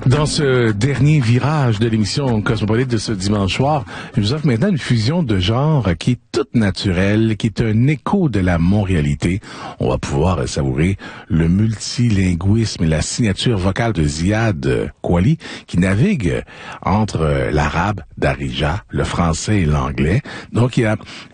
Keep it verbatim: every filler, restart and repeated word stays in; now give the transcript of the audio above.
Dans ce dernier virage de l'émission Cosmopolite de ce dimanche soir, je vous offre maintenant une fusion de genre qui est toute naturelle, qui est un écho de la montréalité. On va pouvoir savourer le multilinguisme et la signature vocale de Ziad Kouali, qui navigue entre l'arabe d'Arija, le français et l'anglais. Donc, il y a